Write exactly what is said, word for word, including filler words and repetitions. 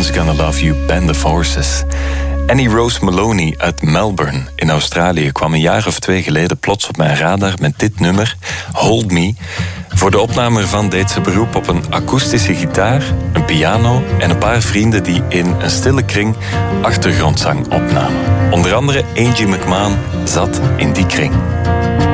Everyone's Gonna Love You, Band of Horses. Annie Rose Maloney uit Melbourne in Australië kwam een jaar of twee geleden plots op mijn radar met dit nummer, Hold Me. Voor de opname ervan deed ze beroep op een akoestische gitaar, een piano en een paar vrienden die in een stille kring achtergrondzang opnamen. Onder andere Angie McMahon zat in die kring.